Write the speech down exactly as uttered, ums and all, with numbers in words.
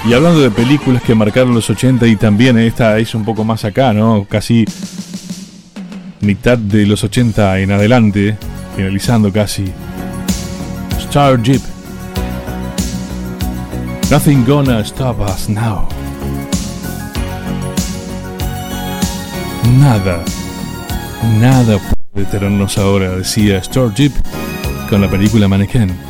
Y hablando de películas que marcaron los ochenta, y también esta es un poco más acá, ¿no? Casi mitad de los ochenta en adelante, finalizando casi. Starship. Nothing gonna stop us now. Nada, nada puede detenernos ahora, decía Starship con la película Mannequin.